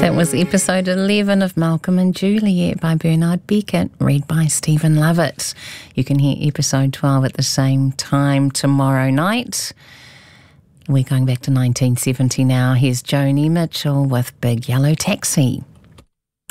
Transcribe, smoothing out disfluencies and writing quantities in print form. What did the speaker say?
That was episode 11 of Malcolm and Juliet by Bernard Beckett, read by Stephen Lovett. You can hear episode 12 at the same time tomorrow night. We're going back to 1970 now. Here's Joni Mitchell with Big Yellow Taxi.